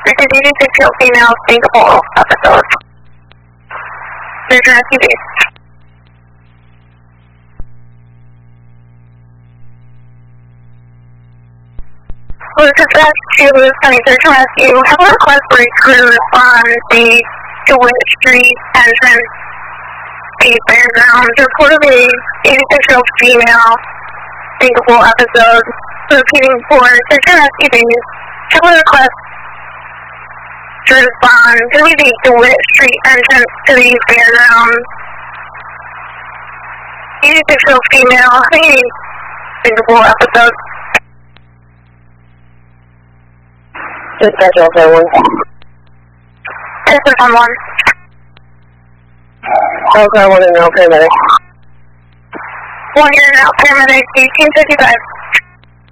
frequency 86 female, thinkable episodes. Major SUV. Lewis Dispatch to Lewis County Search and Rescue. Have a request for a crew on the DeWitt Street entrance, the fairgrounds. Reportedly, 86-year-old female, thinkable episode. Repeating for Search and Rescue days. Have a request to respond to the DeWitt Street entrance to the fairgrounds. 86-year-old female, thinkable episode. Dispatch also 1. This is on 1. Okay, 1 and now paramedic. 1 year now, paramedic 1855.